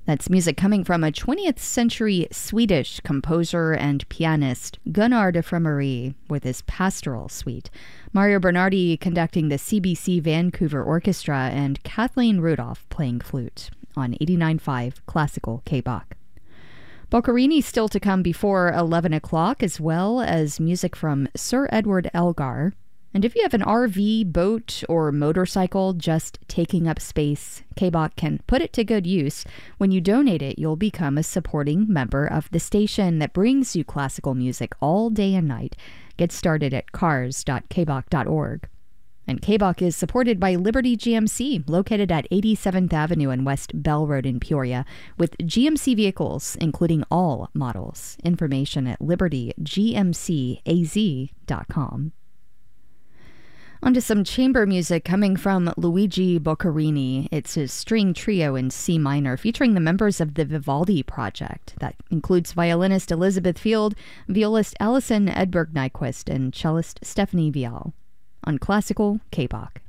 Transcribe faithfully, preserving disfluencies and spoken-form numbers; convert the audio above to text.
That's music coming from a twentieth century Swedish composer and pianist, Gunnar de Fremery, with his Pastoral Suite. Mario Bernardi conducting the C B C Vancouver Orchestra, and Kathleen Rudolph playing flute on eighty-nine point five Classical K-Bach. Boccherini still to come before eleven o'clock, as well as music from Sir Edward Elgar. And if you have an R V, boat, or motorcycle just taking up space, K-Bach can put it to good use. When you donate it, you'll become a supporting member of the station that brings you classical music all day and night. Get started at cars dot k bach dot org. And K-Bach is supported by Liberty G M C, located at eighty-seventh Avenue and West Bell Road in Peoria, with G M C vehicles, including all models. Information at liberty g m c a z dot com. On to some chamber music coming from Luigi Boccherini. It's his string trio in C minor, featuring the members of the Vivaldi Project. That includes violinist Elizabeth Field, violist Alison Edberg Nyquist, and cellist Stephanie Vial. On Classical K-Bach.